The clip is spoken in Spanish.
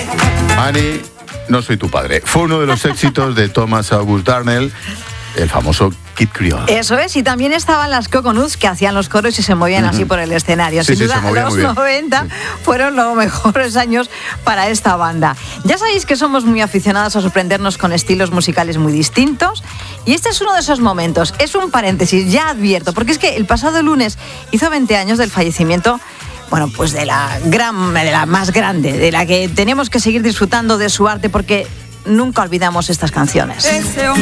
Annie, no soy tu padre. Fue uno de los éxitos de Thomas August Darnell, el famoso Kid Creole. Eso es, y también estaban las Coconuts que hacían los coros y se movían así por el escenario. Sí, Sin duda, los 90 fueron los mejores años para esta banda. Ya sabéis que somos muy aficionados a sorprendernos con estilos musicales muy distintos, y este es uno de esos momentos. Es un paréntesis, ya advierto, porque es que el pasado lunes hizo 20 años del fallecimiento, bueno, pues de la más grande, de la que tenemos que seguir disfrutando de su arte, porque nunca olvidamos estas canciones. Ese hombre